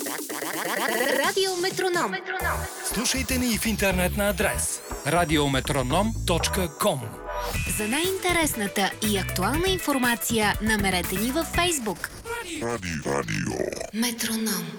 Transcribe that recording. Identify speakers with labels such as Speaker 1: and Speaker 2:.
Speaker 1: Радио Метроном.
Speaker 2: Слушайте ни и в интернет на адрес radiometronom.com.
Speaker 1: За най-интересната и актуална информация намерете ни във Фейсбук.
Speaker 3: Радио.
Speaker 1: Метроном.